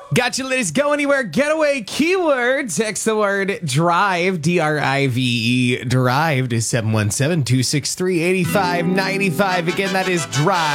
Gotcha, ladies. Go anywhere. Getaway keyword. Text the word drive, DRIVE, drive to 717-263-8595. Again, that is drive.